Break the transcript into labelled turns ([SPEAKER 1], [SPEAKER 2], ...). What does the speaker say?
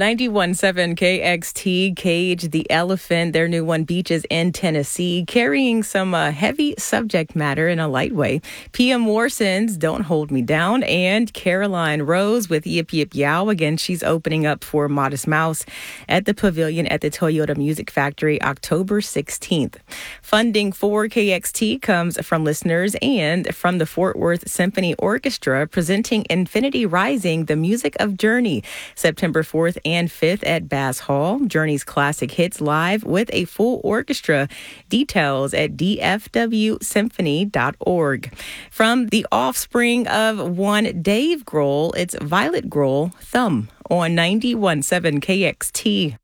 [SPEAKER 1] 91.7 KXT, Cage the Elephant, their new one, Beaches in Tennessee, carrying some heavy subject matter in a light way. P.M. Warson's Don't Hold Me Down, and Caroline Rose with Yip Yip Yow. Again, she's opening up for Modest Mouse at the Pavilion at the Toyota Music Factory October 16th. Funding for KXT comes from listeners and from the Fort Worth Symphony Orchestra, presenting Infinity Rising, the music of Journey, September 4th and 5th at Bass Hall. Journey's classic hits live with a full orchestra. Details at dfwsymphony.org. From the offspring of one Dave Grohl, it's Violet Grohl, Thumb, on 91.7 KXT.